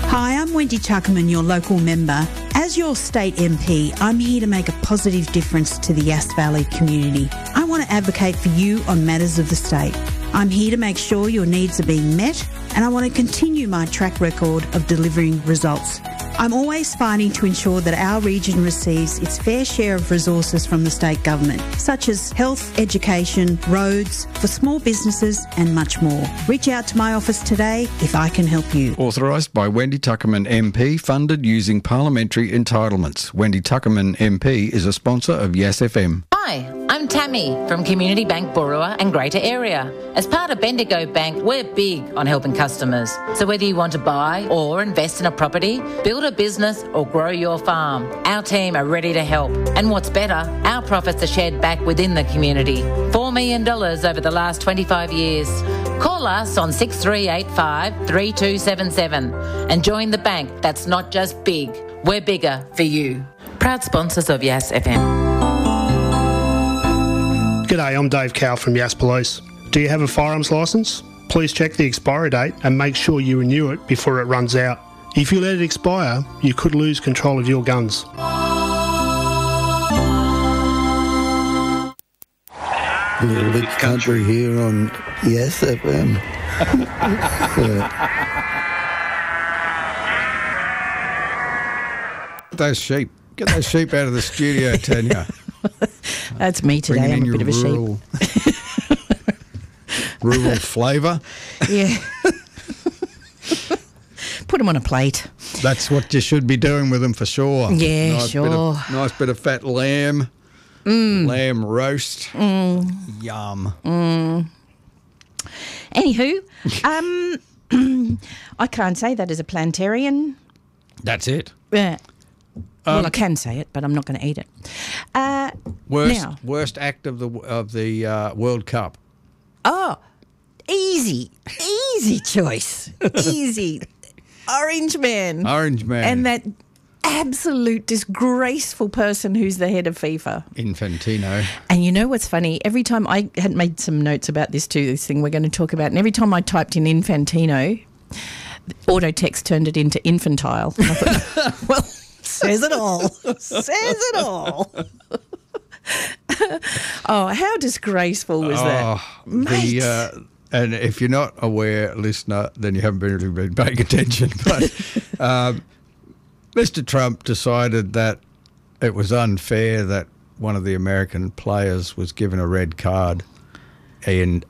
Hi, I'm Wendy Tuckerman, your local member. As your state MP, I'm here to make a positive difference to the Yass Valley community. I want to advocate for you on matters of the state. I'm here to make sure your needs are being met, and I want to continue my track record of delivering results. I'm always fighting to ensure that our region receives its fair share of resources from the state government, such as health, education, roads, for small businesses and much more. Reach out to my office today if I can help you. Authorised by Wendy Tuckerman MP, funded using parliamentary entitlements. Wendy Tuckerman MP is a sponsor of Yass FM. Hi, I'm Tammy from Community Bank Borua and Greater Area. As part of Bendigo Bank, we're big on helping customers. So whether you want to buy or invest in a property, build a business or grow your farm, our team are ready to help. And what's better, our profits are shared back within the community. $4 million over the last 25 years. Call us on 6385 3277 and join the bank that's not just big, we're bigger for you. Proud sponsors of Yass FM. G'day, I'm Dave Cowell from Yass Police. Do you have a firearms licence? Please check the expiry date and make sure you renew it before it runs out. If you let it expire, you could lose control of your guns. A little bit country here on Yass FM. Get those sheep out of the studio, Tanya. That's me today. I'm a bit of a sheep. Rural flavour. Yeah. Put them on a plate. That's what you should be doing with them for sure. Yeah, sure. Nice bit of fat lamb. Lamb roast. Yum. Anywho, I can't say that as a plantarian. That's it. Yeah. Well, I can say it, but I'm not going to eat it. Worst act of the World Cup. Oh, easy choice. Easy. Orange Man. And that absolute disgraceful person who's the head of FIFA. Infantino. And you know what's funny? Every time I had made some notes about this too, this thing we're going to talk about, and every time I typed in Infantino, auto text turned it into infantile. And I thought, well, says it all. Says it all. Oh, how disgraceful was that? Mate. And if you're not aware, listener, then you haven't really been paying attention. But Mr. Trump decided that it was unfair that one of the American players was given a red card in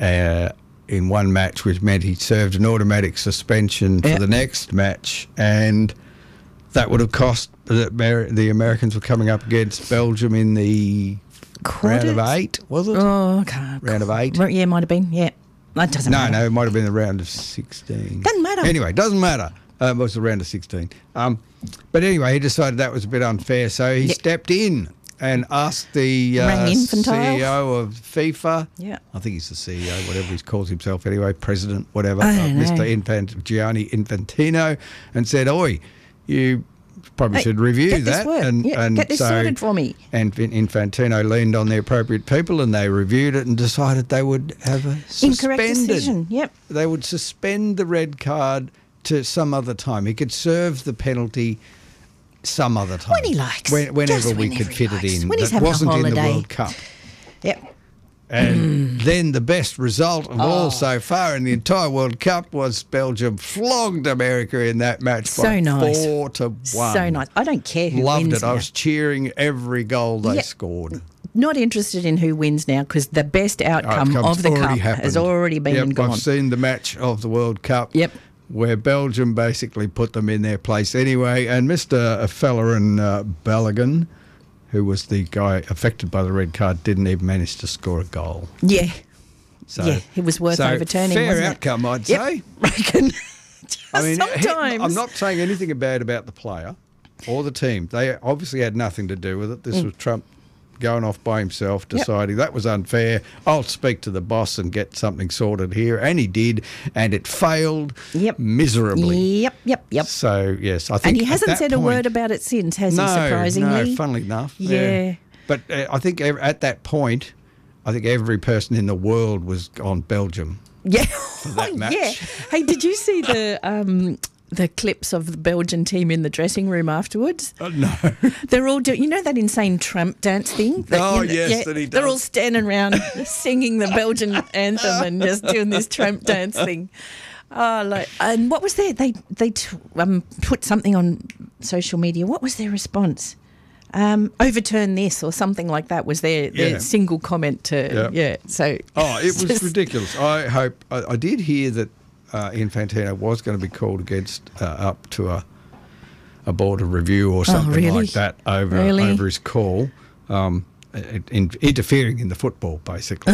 one match, which meant he served an automatic suspension for the next match, and that would have cost the Americans were coming up against Belgium in the round of 8, was it? Oh, okay. Round of 8? Yeah, might have been, yeah. That doesn't matter. No, it might have been the round of 16. Doesn't matter. Anyway, doesn't matter. It was the round of 16. But anyway, he decided that was a bit unfair, so he stepped in and asked the CEO of FIFA. Yeah. I think he's the CEO, whatever he calls himself anyway, president, whatever, Mr. Gianni Infantino, and said, "Oi, you probably should review that." And get this sorted for me. And Infantino leaned on the appropriate people, and they reviewed it and decided they would have a incorrect decision. Yep. They would suspend the red card to some other time. He could serve the penalty some other time. When he likes. Whenever we could fit it in. When he's having a holiday. Wasn't in the World Cup. Yep. And then the best result of all so far in the entire World Cup was Belgium flogged America in that match by 4-1. So nice. I don't care who Loved wins it. I was cheering every goal they scored. Not interested in who wins now because the best outcome of the Cup has already been and gone. I've seen the match of the World Cup. Yep. Where Belgium basically put them in their place anyway. And Mr. Fellerin Balogun, who was the guy affected by the red card, didn't even manage to score a goal. Yeah. So, it was worth overturning, fair wasn't outcome, I'd say. Reckon. Sometimes. I'm not saying anything bad about the player or the team. They obviously had nothing to do with it. This was Trump going off by himself, deciding that was unfair. I'll speak to the boss and get something sorted here. And he did, and it failed miserably. Yep. So, yes, I think. And he hasn't said a word about it since, has he, surprisingly? No, funnily enough. Yeah. But I think at that point, I think every person in the world was on Belgium. Yeah. For that match. Yeah. Hey, did you see the the clips of the Belgian team in the dressing room afterwards? No. They're all doing, that insane Trump dance thing? That he does. They're all standing around singing the Belgian anthem and just doing this Trump dance thing. And what was there? They put something on social media. What was their response? Overturn this or something like that was their single comment to So it was ridiculous. I did hear that Infantino was going to be called against up to a board of review or something like that over his call. Interfering in the football, basically.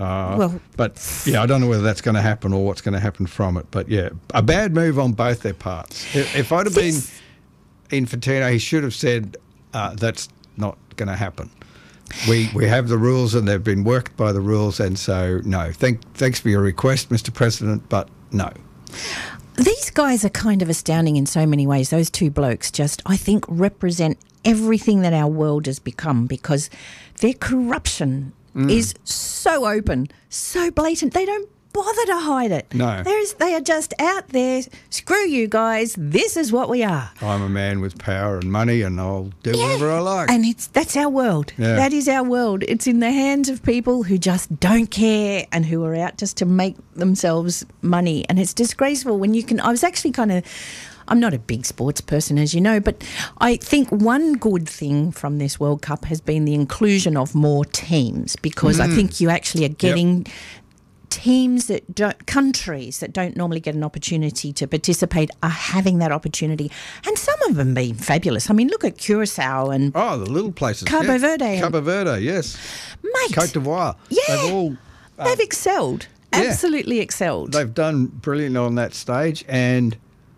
But I don't know whether that's going to happen or what's going to happen from it. But a bad move on both their parts. If I'd have been Infantino, he should have said that's not going to happen. We have the rules and they've been worked by the rules, and so no. Thanks for your request, Mr. President, but no. These guys are kind of astounding in so many ways. Those two blokes just, I think, represent everything that our world has become, because their corruption is so open, so blatant. They don't bother to hide it. No. They are just out there. Screw you guys. This is what we are. I'm a man with power and money, and I'll do whatever I like. And that's our world. Yeah. That is our world. It's in the hands of people who just don't care and who are out just to make themselves money. And it's disgraceful when you can... I was actually I'm not a big sports person, as you know, but I think one good thing from this World Cup has been the inclusion of more teams, because I think you actually are getting... teams countries that don't normally get an opportunity to participate are having that opportunity, and some of them being fabulous. I mean, look at Curacao and the little places, Cabo Verde, yes, mate, Cote d'Ivoire, they've excelled, absolutely excelled. They've done brilliant on that stage, and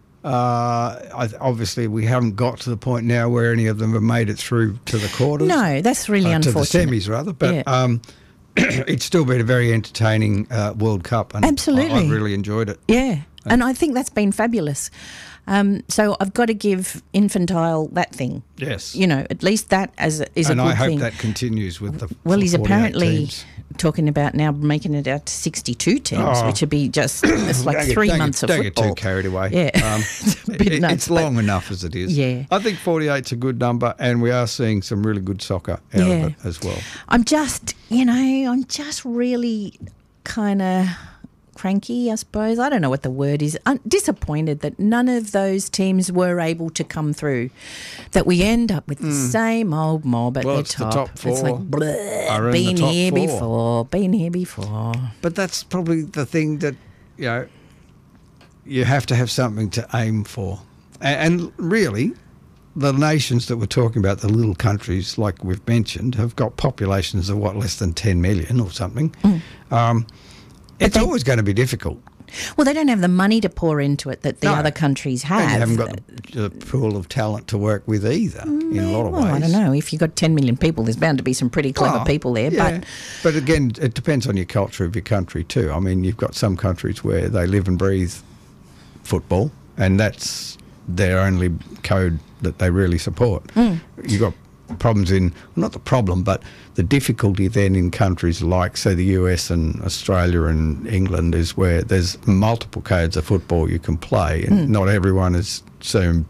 obviously we haven't got to the point now where any of them have made it through to the quarters. No, that's really unfortunate. To the semis rather, but. It's still been a very entertaining World Cup, and absolutely, I've really enjoyed it. Yeah, and I think that's been fabulous. So I've got to give Infantile that thing. Yes, at least that is a good thing. And I hope that continues with the. Well, he's apparently teams. Talking about now making it out to 62 teams, which would be just it's like 3 months of football. Don't get too carried away. Yeah, it's long enough as it is. Yeah, I think 48's a good number, and we are seeing some really good soccer out of it as well. I'm just really kind of cranky, I suppose. I don't know what the word is. I'm disappointed that none of those teams were able to come through, that we end up with the same old mob at the top. The top four. It's like, been here before. But that's probably the thing that, you have to have something to aim for. And really, the nations that we're talking about, the little countries like we've mentioned, have got populations of less than 10 million or something. It's always going to be difficult. Well, they don't have the money to pour into it that the other countries have. And you haven't got the pool of talent to work with either, in a lot of ways. I don't know. If you've got 10 million people, there's bound to be some pretty clever people there. Yeah. But again, it depends on your culture of your country too. I mean, you've got some countries where they live and breathe football, and that's their only code that they really support. You've got problems not the problem, but the difficulty then in countries like, say, the US and Australia and England is where there's multiple codes of football you can play, and not everyone is so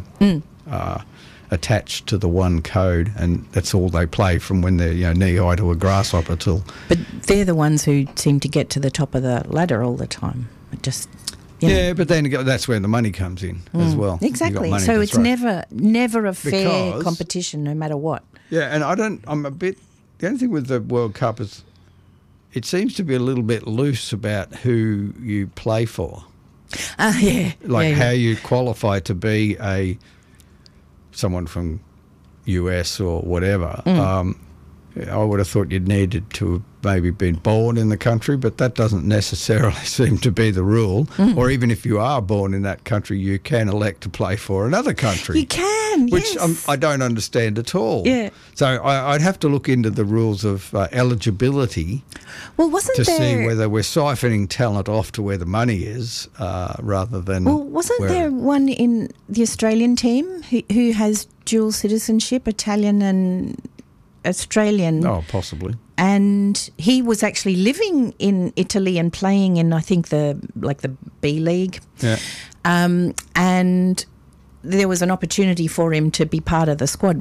attached to the one code, and that's all they play from when they're knee-high to a grasshopper till. But they're the ones who seem to get to the top of the ladder all the time. But then that's where the money comes in as well. Exactly. So it's never a fair competition, no matter what. Yeah, and the only thing with the World Cup is it seems to be a little bit loose about who you play for. How you qualify to be someone from US or whatever. I would have thought you'd needed to have maybe been born in the country, but that doesn't necessarily seem to be the rule. Or even if you are born in that country, you can elect to play for another country. You can, which I don't understand at all. Yeah. So I'd have to look into the rules of eligibility to see whether we're siphoning talent off to where the money is rather than... Well, wasn't there one in the Australian team who has dual citizenship, Italian and Australian? Oh, possibly. And he was actually living in Italy and playing in, I think, the B League. Yeah. And there was an opportunity for him to be part of the squad.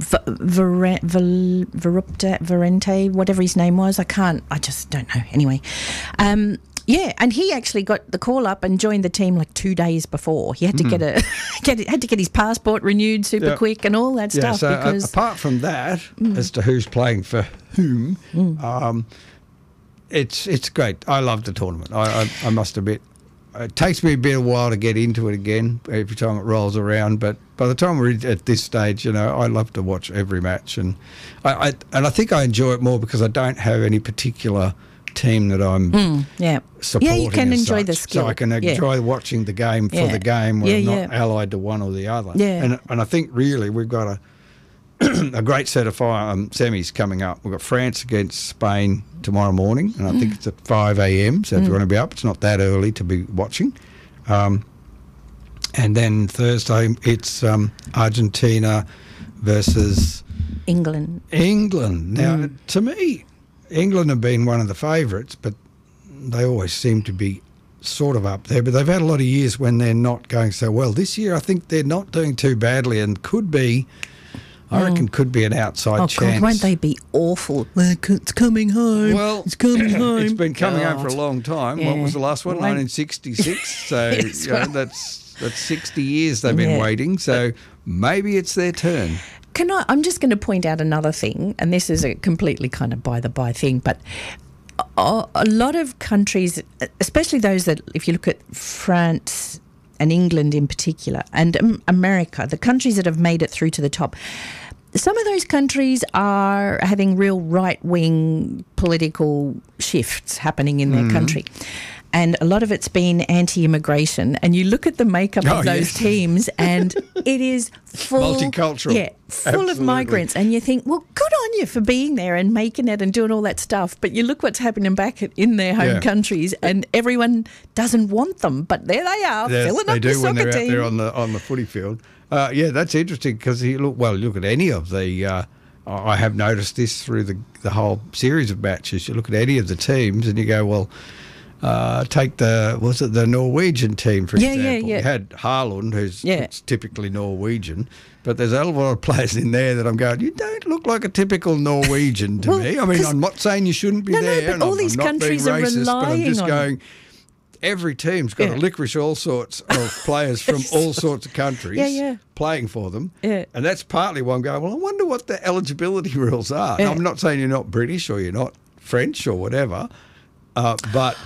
Verente, whatever his name was, I just don't know. Anyway, and he actually got the call up and joined the team like 2 days before. He had to get his passport renewed super quick and all that stuff. So because apart from that, as to who's playing for whom, it's great. I love the tournament. I must admit. It takes me a bit of a while to get into it again every time it rolls around, but by the time we're at this stage, I love to watch every match, and I think I enjoy it more because I don't have any particular team that I'm supporting. Yeah, you can enjoy the skill. So I can enjoy watching the game for the game where I'm not allied to one or the other. Yeah. And I think really we've got a great set of semis coming up. We've got France against Spain tomorrow morning, and I think it's at 5 a.m, so if you want to be up, it's not that early to be watching. And then Thursday, it's Argentina versus England. Now, to me, England have been one of the favourites, but they always seem to be sort of up there. But they've had a lot of years when they're not going so well. This year, I think they're not doing too badly and could be... I reckon could be an outside chance. God, won't they be awful? It's coming home. Well, it's coming home. It's been coming home for a long time. Yeah. What was the last one? 1966. So that's 60 years they've been waiting. So maybe it's their turn. I'm just going to point out another thing, and this is a completely kind of by-the-by thing, but a lot of countries, especially those that, if you look at France and England in particular, and America, the countries that have made it through to the top, some of those countries are having real right-wing political shifts happening in their country. And a lot of it's been anti-immigration. And you look at the makeup of those teams and it is full... Multicultural. Yeah, full of migrants. And you think, well, good on you for being there and making it and doing all that stuff. But you look what's happening back in their home countries and everyone doesn't want them. But there they are, filling up the soccer team. They do when they're out there on the footy field. That's interesting because look at any of the... I have noticed this through the whole series of matches. You look at any of the teams and you go, well... take the Norwegian team, for example. You had Haaland, who's typically Norwegian, but there's a lot of players in there that I'm going, you don't look like a typical Norwegian to me. I mean, I'm not saying you shouldn't be there, and all these countries are racist, but I'm just on going, every team's got a licorice all sorts of players from all sorts of countries playing for them. Yeah. And that's partly why I'm going, well, I wonder what the eligibility rules are. Yeah. I'm not saying you're not British or you're not French or whatever, but...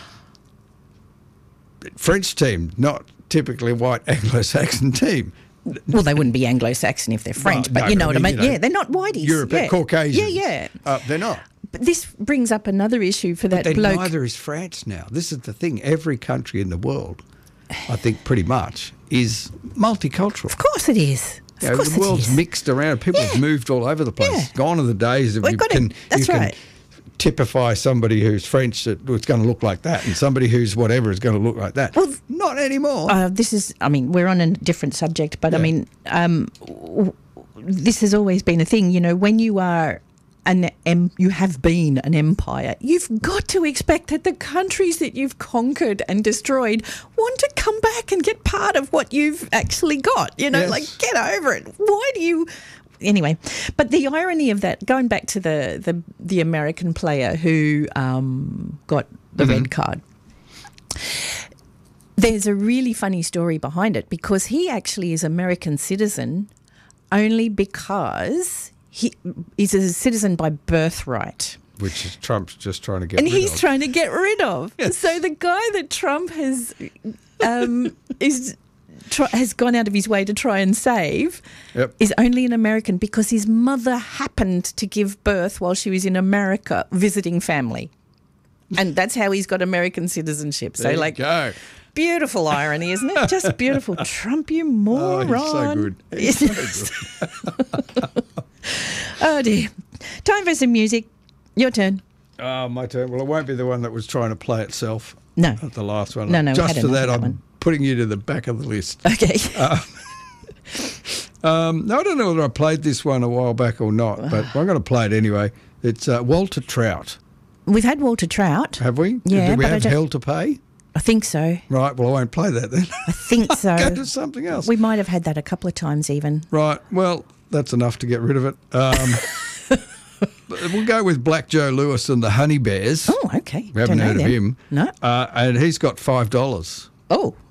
French team, not typically a white Anglo-Saxon team. Well, they wouldn't be Anglo-Saxon if they're French, but you know what I mean. They're not whiteys. European, Caucasians. Yeah. They're not. But this brings up another issue for that bloke. Neither is France now. This is the thing. Every country in the world, I think pretty much, is multicultural. Of course it is. The world's mixed around. People have moved all over the place. Yeah. Gone are the days that you can typify somebody who's French that it's going to look like that, and somebody who's whatever is going to look like that. Well, not anymore. We're on a different subject, but this has always been a thing. You know, when you are you have been an empire, you've got to expect that the countries that you've conquered and destroyed want to come back and get part of what you've actually got. You know, like, get over it. Why do you... Anyway, but the irony of that, going back to the American player who got the red card, there's a really funny story behind it because he actually is American citizen only because he is a citizen by birthright. Which is Trump's just trying to get rid of. And he's trying to get rid of. Yes. So the guy that Trump has has gone out of his way to try and save is only an American because his mother happened to give birth while she was in America visiting family. And that's how he's got American citizenship. So, there you go. Beautiful irony, isn't it? Just beautiful. Trump, you moron. Oh, he's so good. He's so good. Oh, dear. Time for some music. Your turn. Oh, my turn. Well, it won't be the one that was trying to play itself. No. The last one. No. Just for that, I'm putting you to the back of the list. Okay. No, I don't know whether I played this one a while back or not, but I'm going to play it anyway. It's Walter Trout. We've had Walter Trout. Have we? Yeah. Do we have Hell to Pay? I think so. Right, well, I won't play that then. I think so. Go to something else. We might have had that a couple of times even. Right, well, that's enough to get rid of it. We'll go with Black Joe Lewis and the Honey Bears. Oh, okay. We haven't heard of him. No. And he's got $5. Oh,